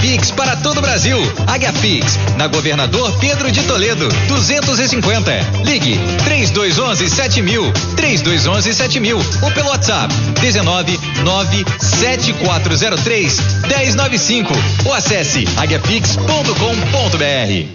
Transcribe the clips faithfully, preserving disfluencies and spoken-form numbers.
Pix para todo o Brasil. Águia Pix, na Governador Pedro de Toledo, duzentos e cinquenta. Ligue três dois um um sete mil, três dois um um sete mil ou pelo WhatsApp dezenove nove sete quatro zero três um zero nove cinco ou acesse águia pix ponto com ponto br.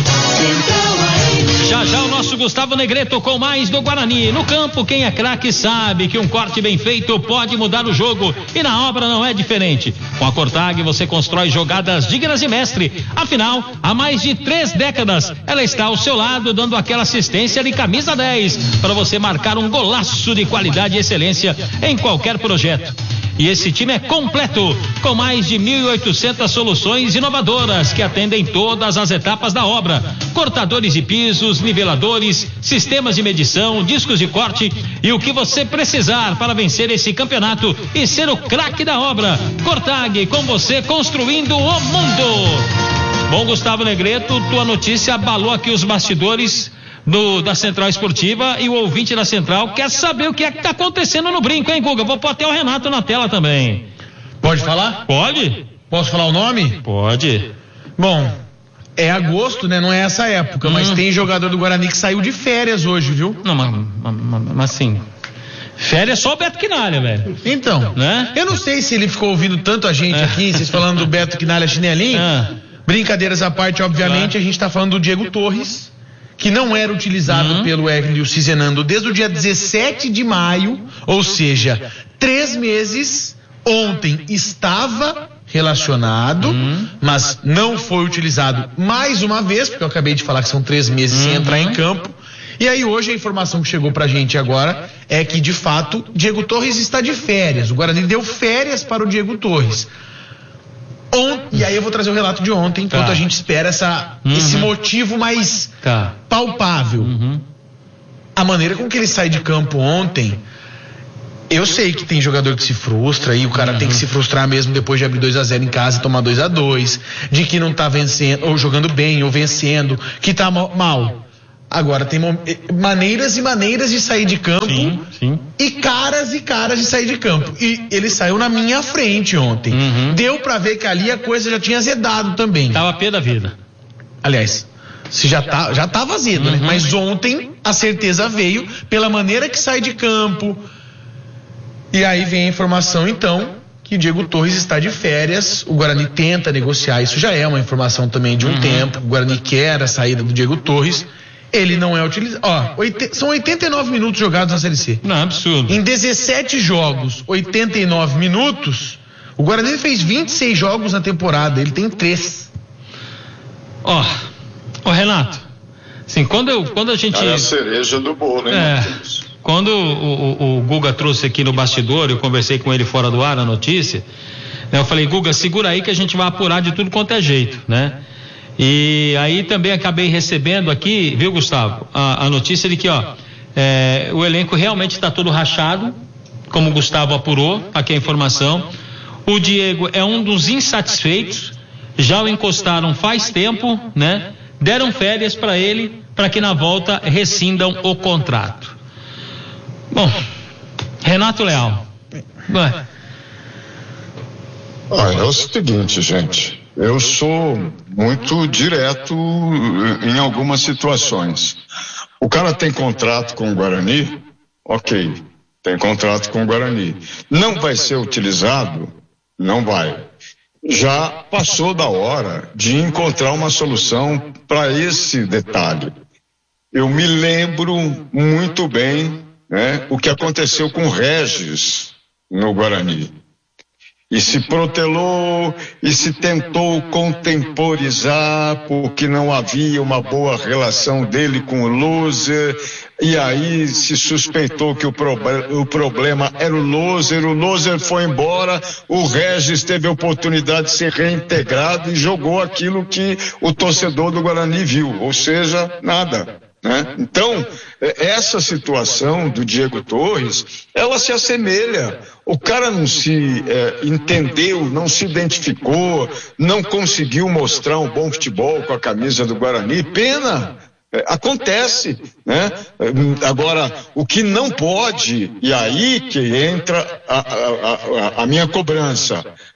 Já já o nosso Gustavo Negreto com mais do Guarani. No campo, quem é craque sabe que um corte bem feito pode mudar o jogo, e na obra não é diferente. Com a Cortag você constrói jogadas dignas de mestre. Afinal, há mais de três décadas ela está ao seu lado, dando aquela assistência de camisa dez para você marcar um golaço de qualidade e excelência em qualquer projeto. E esse time é completo, com mais de mil e oitocentas soluções inovadoras que atendem todas as etapas da obra. Cortadores de pisos, niveladores, sistemas de medição, discos de corte e o que você precisar para vencer esse campeonato e ser o craque da obra. Cortag, com você construindo o mundo. Bom, Gustavo Negreto, tua notícia abalou aqui os bastidores Do, da Central Esportiva, e o ouvinte da Central quer saber o que é que tá acontecendo no brinco, hein, Guga? Vou pôr até o Renato na tela também. Pode falar? Pode. Posso falar o nome? Pode. Bom, é agosto, né? Não é essa época, hum. mas tem jogador do Guarani que saiu de férias hoje, viu? Não, mas, mas, mas assim, férias só o Beto Quinalha, velho. Então, né? Eu não sei se ele ficou ouvindo tanto a gente é. aqui, vocês falando do Beto Quinalha chinelinho. É. Brincadeiras à parte, obviamente, é. a gente tá falando do Diego Torres, que não era utilizado uhum. pelo Hélio Cizenando desde o dia dezessete de maio, ou seja, três meses. Ontem estava relacionado, uhum. mas não foi utilizado mais uma vez, porque eu acabei de falar que são três meses uhum. sem entrar em campo. E aí hoje a informação que chegou pra gente agora é que, de fato, Diego Torres está de férias. O Guarani deu férias para o Diego Torres. Ontem, e aí eu vou trazer o relato de ontem, enquanto tá. a gente espera essa, uhum. esse motivo mais tá. palpável. Uhum. A maneira com que ele sai de campo ontem, eu sei que tem jogador que se frustra, e o cara uhum. tem que se frustrar mesmo depois de abrir dois a zero em casa e tomar dois a dois, de que não tá vencendo, ou jogando bem, ou vencendo, que tá mal. Agora, tem maneiras e maneiras de sair de campo, sim, sim. e caras e caras de sair de campo. E ele saiu na minha frente ontem. Uhum. Deu pra ver que ali a coisa já tinha azedado também. Tava pé da vida. Aliás, se já tá, já tava azedo, uhum. né? Mas ontem a certeza veio pela maneira que sai de campo. E aí vem a informação, então, que Diego Torres está de férias. O Guarani tenta negociar. Isso já é uma informação também de um uhum. tempo. O Guarani quer a saída do Diego Torres. Ele não é utilizado. Ó, oitenta, são oitenta e nove minutos jogados na Série C. Não, absurdo. Em dezessete jogos, oitenta e nove minutos, o Guarani fez vinte e seis jogos na temporada. Ele tem três. Ó, oh, ô Renato, assim, quando, eu, quando a gente... É a cereja do bolo, né? É, quando o, o, o Guga trouxe aqui no bastidor, eu conversei com ele fora do ar a notícia, né, eu falei, Guga, segura aí que a gente vai apurar de tudo quanto é jeito, né? E aí também acabei recebendo aqui, viu, Gustavo, a, a notícia de que, ó, é, o elenco realmente está todo rachado, como o Gustavo apurou, aqui a informação. O Diego é um dos insatisfeitos, já o encostaram faz tempo, né? Deram férias para ele, para que na volta rescindam o contrato. Bom, Renato Leal. Ué. Ah, é o seguinte, gente. Eu sou muito direto em algumas situações. O cara tem contrato com o Guarani? Ok, tem contrato com o Guarani. Não vai ser utilizado? Não vai. Já passou da hora de encontrar uma solução para esse detalhe. Eu me lembro muito bem, né, o que aconteceu com o Regis no Guarani. E se protelou e se tentou contemporizar porque não havia uma boa relação dele com o Loser, e aí se suspeitou que o, prob- o problema era o Loser, o Loser foi embora, o Regis teve a oportunidade de ser reintegrado e jogou aquilo que o torcedor do Guarani viu, ou seja, nada. Né? Então, essa situação do Diego Torres, ela se assemelha. O cara não se é, entendeu, não se identificou, não conseguiu mostrar um bom futebol com a camisa do Guarani. Pena, é, acontece, né? Agora, o que não pode, e aí que entra a, a, a, a minha cobrança,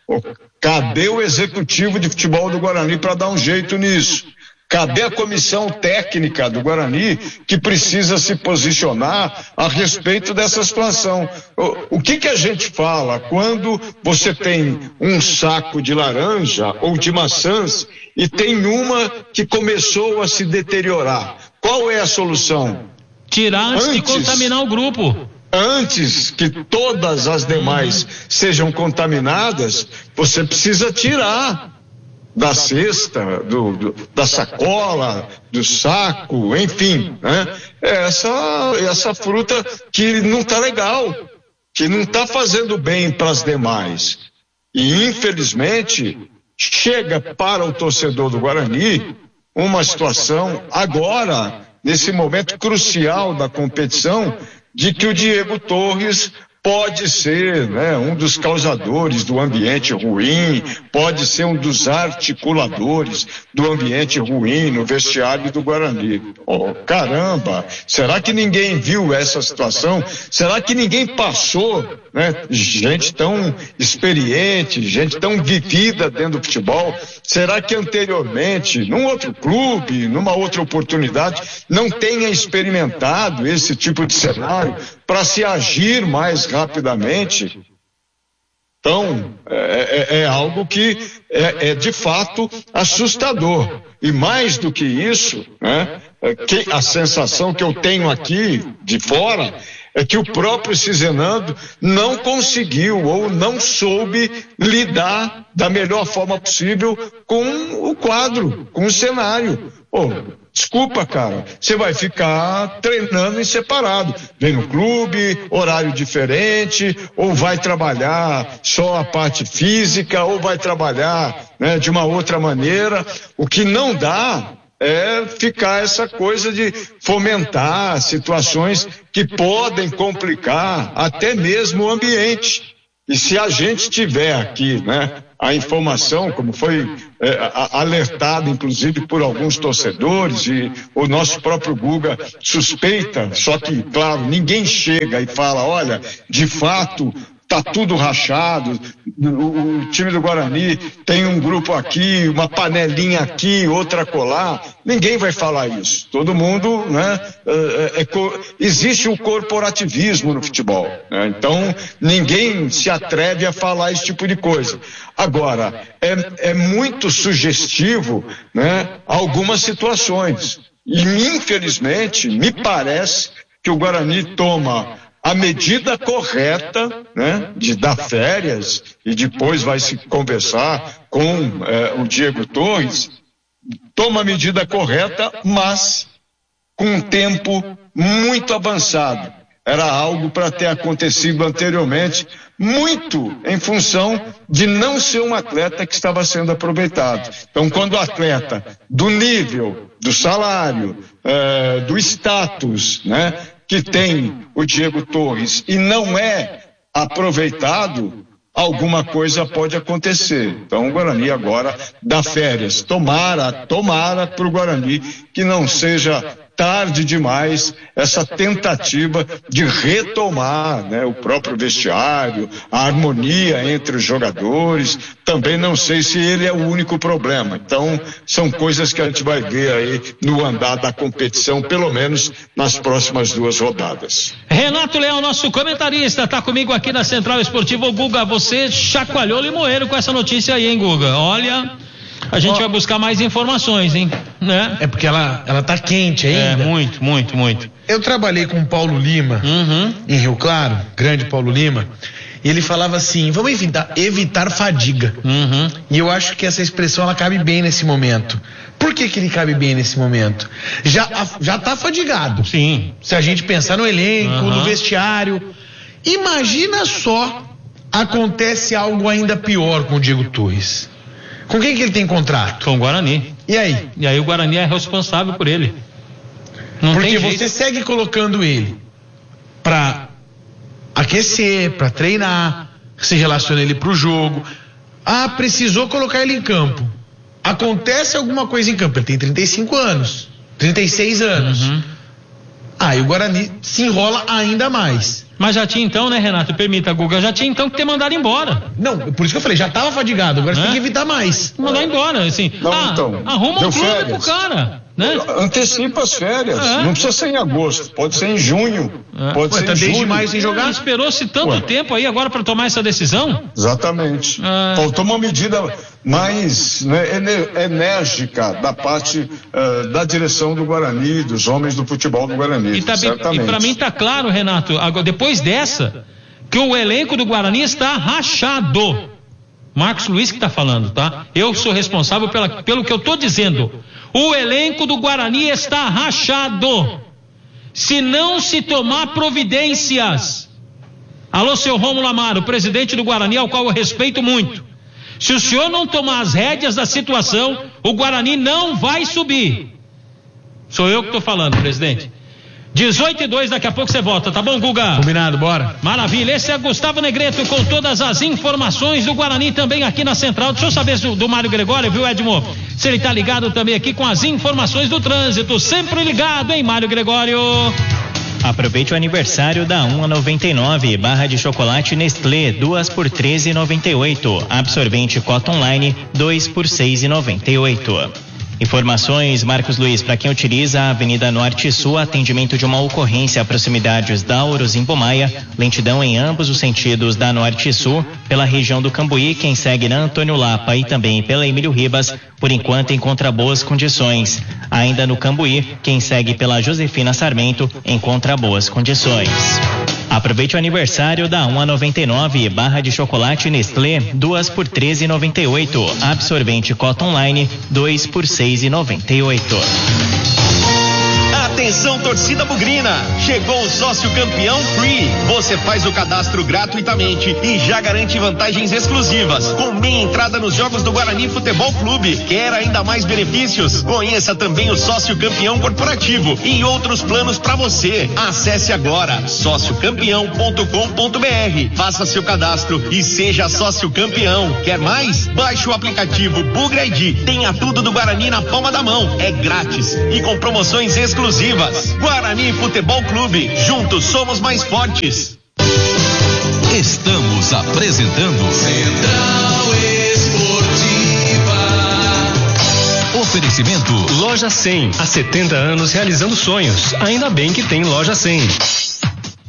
Cadê o executivo de futebol do Guarani para dar um jeito nisso? Cadê a comissão técnica do Guarani que precisa se posicionar a respeito dessa situação? O, o que que a gente fala quando você tem um saco de laranja ou de maçãs e tem uma que começou a se deteriorar? Qual é a solução? Tirar antes, antes de contaminar o grupo. Antes que todas as demais sejam contaminadas, você precisa tirar da cesta, do, do, da sacola, do saco, enfim, né? Essa, essa fruta que não está legal, que não está fazendo bem para as demais. E, infelizmente, chega para o torcedor do Guarani uma situação agora, nesse momento crucial da competição, de que o Diego Torres pode ser, né, um dos causadores do ambiente ruim, pode ser um dos articuladores do ambiente ruim no vestiário do Guarani. Oh, caramba, será que ninguém viu essa situação? Será que ninguém passou, né, gente tão experiente, gente tão vivida dentro do futebol? Será que anteriormente, num outro clube, numa outra oportunidade, não tenha experimentado esse tipo de cenário para se agir mais rapidamente? Então, é, é, é algo que é, é de fato assustador. E mais do que isso, né, é que a sensação que eu tenho aqui de fora é que o próprio Cizenando não conseguiu ou não soube lidar da melhor forma possível com o quadro, com o cenário. Pô, desculpa, cara, você vai ficar treinando em separado. Vem no clube, horário diferente, ou vai trabalhar só a parte física, ou vai trabalhar, né, de uma outra maneira. O que não dá é ficar essa coisa de fomentar situações que podem complicar até mesmo o ambiente. E se a gente tiver aqui, né, a informação, como foi é, alertado inclusive por alguns torcedores, e o nosso próprio Guga suspeita, só que, claro, ninguém chega e fala, olha, de fato tá tudo rachado, o, o time do Guarani tem um grupo aqui, uma panelinha aqui, outra colar. Ninguém vai falar isso. Todo mundo, né? É, é, é, existe o corporativismo no futebol, né? Então ninguém se atreve a falar esse tipo de coisa. Agora, é, é muito sugestivo, né, algumas situações. E infelizmente, me parece que o Guarani toma a medida correta, né, de dar férias, e depois vai se conversar com eh, o Diego Torres, toma a medida correta, mas com um tempo muito avançado. Era algo para ter acontecido anteriormente, muito em função de não ser um atleta que estava sendo aproveitado. Então, quando o atleta do nível, do salário, eh, do status, né, que tem o Diego Torres e não é aproveitado, alguma coisa pode acontecer. Então o Guarani agora dá férias. Tomara, tomara para o Guarani que não seja tarde demais essa tentativa de retomar, né, o próprio vestiário, a harmonia entre os jogadores. Também não sei se ele é o único problema. Então são coisas que a gente vai ver aí no andar da competição, pelo menos nas próximas duas rodadas. Renato Leão, nosso comentarista, está comigo aqui na Central Esportiva. Guga, você chacoalhou o limoeiro com essa notícia aí, hein, Guga? Olha, a gente oh. vai buscar mais informações, hein? Né? É porque ela, ela tá quente ainda. É, muito, muito, muito. Eu trabalhei com o Paulo Lima, uhum. em Rio Claro, grande Paulo Lima, e ele falava assim, vamos evitar, evitar fadiga. Uhum. E eu acho que essa expressão, ela cabe bem nesse momento. Por que que ele cabe bem nesse momento? Já, já tá fadigado. Sim. Se a gente pensar no elenco, uhum. no vestiário. Imagina só, acontece algo ainda pior com o Diego Torres. Com quem que ele tem contrato? Com o Guarani. E aí? E aí o Guarani é responsável por ele. Não Porque tem você jeito. segue colocando ele pra aquecer, pra treinar, se relaciona ele pro jogo. Ah, precisou colocar ele em campo. Acontece alguma coisa em campo. Ele tem trinta e cinco anos, trinta e seis anos. Uhum. Aí o Guarani se enrola ainda mais. Mas já tinha então, né, Renato? Permita, Guga, já tinha então que ter mandado embora. Não, por isso que eu falei, já tava fadigado, agora é? Você tem que evitar mais. Mandar embora, assim. Não, ah, então, arruma um clube férias. pro cara, né? Antecipa as férias, é. Não precisa ser em agosto, pode ser em junho, é. pode Ué, ser tá em desde julho. maio sem jogar? Esperou-se tanto Ué. tempo aí agora para tomar essa decisão? Exatamente. Ah. Faltou uma medida mais, né, enérgica da parte uh, da direção do Guarani, dos homens do futebol do Guarani. E, tá e para mim tá claro, Renato, agora, depois dessa, que o elenco do Guarani está rachado. Marcos Luiz que está falando, tá? Eu sou responsável pela, pelo que eu estou dizendo. O elenco do Guarani está rachado. Se não se tomar providências. Alô, seu Rômulo Amaro, presidente do Guarani, ao qual eu respeito muito. Se o senhor não tomar as rédeas da situação, o Guarani não vai subir. Sou eu que estou falando, presidente. dezoito e dois, daqui a pouco você volta, tá bom, Guga? Combinado, bora. Maravilha, esse é Gustavo Negreto com todas as informações do Guarani também aqui na Central. Deixa eu saber do, do Mário Gregório, viu, Edmo? Se ele tá ligado também aqui com as informações do trânsito, sempre ligado, hein, Mário Gregório? Aproveite o aniversário da um a noventa e nove, barra de chocolate Nestlé, duas por treze e noventa e oito, absorvente Cotton Line, dois por seis e noventa e oito. Informações, Marcos Luiz, para quem utiliza a Avenida Norte e Sul, atendimento de uma ocorrência a proximidades da Orozimbo Maia, lentidão em ambos os sentidos da Norte e Sul, pela região do Cambuí, quem segue na Antônio Lapa e também pela Emílio Ribas, por enquanto encontra boas condições. Ainda no Cambuí, quem segue pela Josefina Sarmento, encontra boas condições. Aproveite o aniversário da um a noventa e nove, barra de chocolate Nestlé, duas por treze e noventa e oito, absorvente Cotton Line, dois por seis e noventa e oito. Atenção, torcida bugrina, chegou o sócio campeão Free. Você faz o cadastro gratuitamente e já garante vantagens exclusivas, com meia entrada nos jogos do Guarani Futebol Clube. Quer ainda mais benefícios? Conheça também o sócio campeão corporativo e outros planos para você. Acesse agora sócio campeão ponto com ponto br, faça seu cadastro e seja sócio campeão. Quer mais? Baixe o aplicativo Bugra I D. Tenha tudo do Guarani na palma da mão. É grátis e com promoções exclusivas. Guarani Futebol Clube, juntos somos mais fortes. Estamos apresentando Central Esportiva. Oferecimento Loja cem, há setenta anos realizando sonhos. Ainda bem que tem Loja cem.